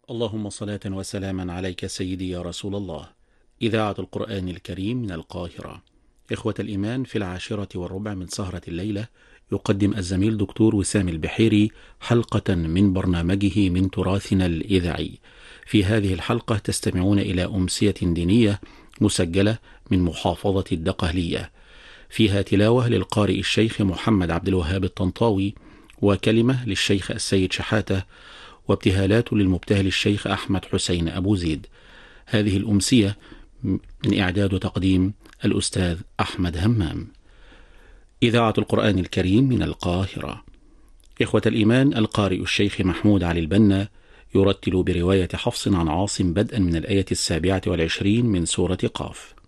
اللهم صلاة وسلاما عليك سيدي يا رسول الله. إذاعة القرآن الكريم من القاهرة. إخوة الإيمان، في 10:15 من سهرة الليلة يقدم الزميل دكتور وسام البحيري حلقة من برنامجه من تراثنا الإذاعي. في هذه الحلقة تستمعون إلى أمسية دينية مسجلة من محافظة الدقهلية، فيها تلاوة للقارئ الشيخ محمد عبد الوهاب الطنطاوي، وكلمة للشيخ السيد شحاتة، وابتهالات للمبتهل الشيخ أحمد حسين أبو زيد. هذه الأمسية من إعداد وتقديم الأستاذ أحمد همام. إذاعة القرآن الكريم من القاهرة. إخوة الإيمان، القارئ الشيخ محمود علي البنا يرتل برواية حفص عن عاصم بدءا من الآية 27 من سورة قاف.